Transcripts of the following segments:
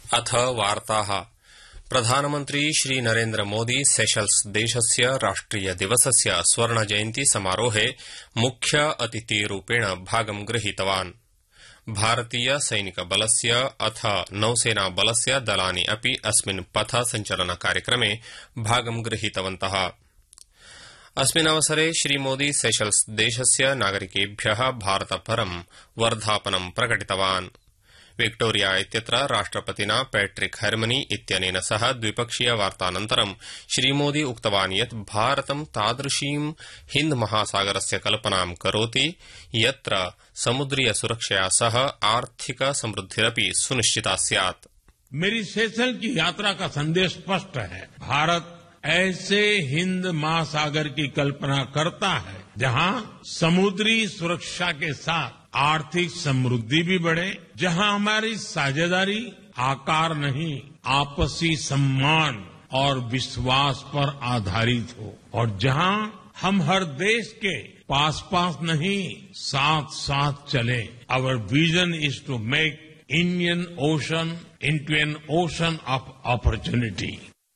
अथ वार्ताः। प्रधानमन्त्री श्री नरेन्द्र मोदी सेशल्स देशस्य राष्ट्रिय दिवसस्य स्वर्ण जयन्ती समारोहे मुख्य अतिथिरूपेण भागं गृहीतवान्। भारतीय सैनिक बलस्य अथ नौसेना बलस्य दलानि अपि अस्मिन् पथ सञ्चलन कार्यक्रमे भागं गृहीतवन्तः। अस्मिन् अवसरे श्रीमोदी सेशल्स देशस्य नागरिकेभ्य भारतपरं वर्धापनं प्रकटितवान्। विक्टोरिया इत्यत्र राष्ट्रपतिना पैट्रिक हैर्मनी इत्यनेन सह द्विपक्षीय वार्तानन्तरं श्रीमोदी उक्तवान् यत् भारतं तादृशीं हिन्द महासागरस्य कल्पनां करोति यत्र समुद्रीय सुरक्षया सह आर्थिक समृद्धिरपि सुनिश्चिता स्यात्। मेरी सेशल की यात्रा का संदेश स्पष्ट है। भारत ऐसे हिंद महासागर की कल्पना करता है जहां समुद्री सुरक्षा के साथ आर्थिक समृद्धि भी बढ़े, जहां हमारी साझेदारी आकार नहीं आपसी सम्मान और विश्वास पर आधारित हो, और जहां हम हर देश के पास पास नहीं साथ साथ चले। आवर विजन इज टू मेक Indian ocean into an ocean of opportunity.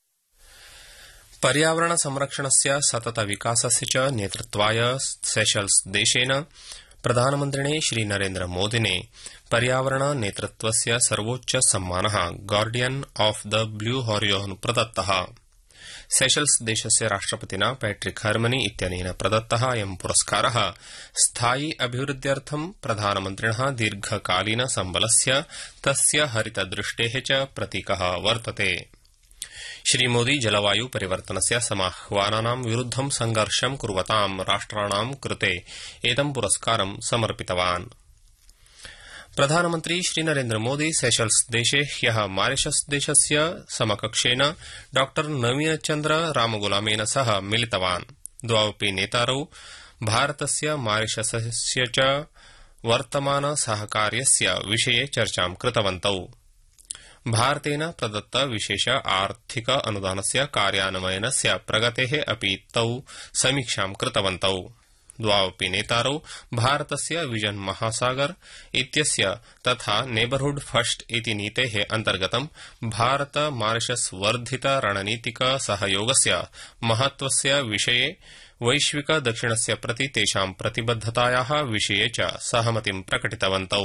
पर्यावरण संरक्षणस्य सतत विकासस्य च नेतृत्वाय सेशल्स देशेन प्रधानमन्त्रिणे श्री नरेन्द्र मोदिने पर्यावरण नेतृत्वस्य सर्वोच्च सम्मानः guardian of the blue horizon प्रदत्तः। सेशल्स देशस्य राष्ट्रपतिना पैट्रिक हैर्मनी इत्यनेन प्रदत्तः अयं पुरस्कारः स्थायि अभिवृद्ध्यर्थं प्रधानमन्त्रिणः दीर्घकालीन संबलस्य तस्य हरितदृष्टेः च प्रतीकः वर्तते। श्रीमोदी जलवायु परिवर्तनस्य समाह्वानानां विरुद्धं संघर्षं कुर्वतां राष्ट्राणां कृते एतं पुरस्कारं समर्पितवान्। प्रधानमन्त्री श्रीनरेन्द्र मोदी सेशल्स देशे ह्यः मॉरिशस देशस्य समकक्षेन डॉ नवीनचन्द्र रामगुलामेन सह मिलितवान्। द्वौ नेतारौ भारतस्य मॉरिशसस्य च वर्तमान सहकार्यस्य विषये चर्चां कृतवन्तौ। भारतेन प्रदत्त विशेष आर्थिक अनुदानस्य कार्यान्वयनस्य प्रगतेः अपि तौ समीक्षां कृतवन्तौ। द्वौ नेतारौ भारतस्य विजन महासागर इत्यस्य तथा नेबरहुड फर्स्ट इति नीतेः अन्तर्गतं भारत मॉरिशस वर्धित रणनीतिक सहयोगस्य महत्वस्य विषये वैश्विक दक्षिणस्य प्रति तेषां प्रतिबद्धतायाः विषये च सहमतिं प्रकटितवन्तौ।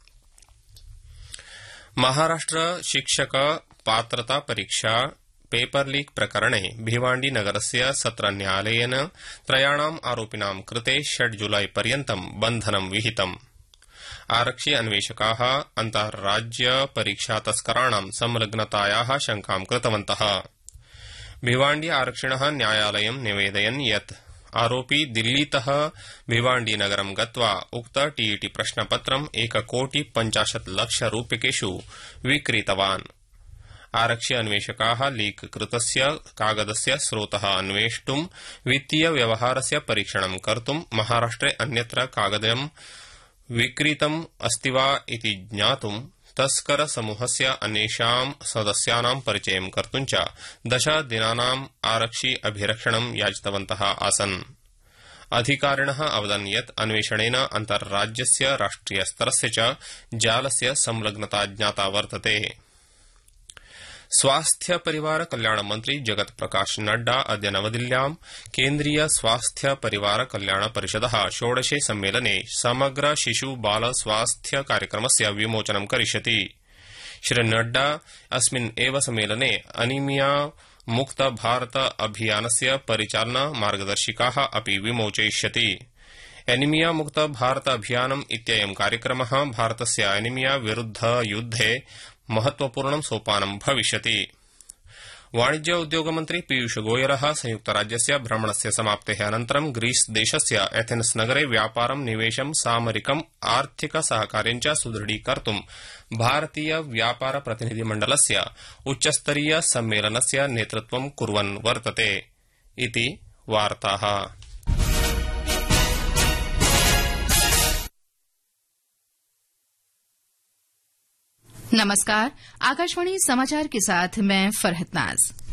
महाराष्ट्र शिक्षक पात्रता परीक्षा पेपर लीक प्रकरणे भिवाण्डी नगरस्य सत्र न्यायालयेन त्रयाणाम् आरोपिणां कृते 6 जुलाई पर्यन्तं बन्धनं विहितम्। आरक्षि अन्वेषकाः अन्ताराज्य परीक्षा तस्कराणां संलग्नतायाः शंकां कृतवन्तः। भिवाण्डी आरक्षिणः न्यायालयं निवेदयन् यत् आरोपी दिल्लीतः भिवाण्डी नगरं गत्वा उक्त टीईटी प्रश्नपत्रं 1,50,00,000 रूप्यकेषु विक्रीतवान्। आरक्षि अन्वेषकाः लीक कृतस्य कागदस्य स्रोतः अन्वेष्टुं वित्तीय व्यवहारस्य परीक्षणं कर्तुं महाराष्ट्रे अन्यत्र कागदं विक्रीतम् अस्ति वा इति ज्ञातुं तस्कर समूहस्य अन्येषां सदस्यानां परिचयं कर्तुं च 10 दिनानाम् आरक्षि अभिरक्षणं याचितवन्तः आसन्। अधिकारिणः अवदन् यत् अन्वेषणेन अन्ताराज्यस्य राष्ट्रियस्तरस्य च जालस्य संलग्नता ज्ञाता वर्तते। स्वास्थ्य परिवार कल्याण मंत्री जगत प्रकाश नड्डा अद्य नवदिल्ल्यां केन्द्रीय स्वास्थ्य परिवार कल्याण परिषदः 16 सम्मेलने समग्र शिशु बाल स्वास्थ्य कार्यक्रमस्य विमोचनं करिष्यति। श्री नड्डा अस्मिन् एव सम्मेलने अनीमिया मुक्त भारत अभियानस्य परिचालन मार्गदर्शिकाः अपि विमोचयिष्यति। एनीमिया मुक्त भारत अभियानम् इत्ययं कार्यक्रमः भारतस्य एनीमिया विरुद्ध युद्धे महत्वपूर्णं सोपानं भविष्यति। वाणिज्य उद्योग मन्त्री पीयूष गोयलः संयुक्तराज्यस्य भ्रमणस्य समाप्तेः अनन्तरं ग्रीस देशस्य एथेन्स नगरे व्यापारं निवेशं सामरिकम् आर्थिक सहकार्यं च सुदृढीकर्तुं भारतीय व्यापार प्रतिनिधिमण्डलस्य उच्चस्तरीय सम्मेलनस्य नेतृत्वं कुर्वन् वर्तते इति वार्ताः। नमस्कार, आकाशवाणी समाचार के साथ मैं फरहत नाज।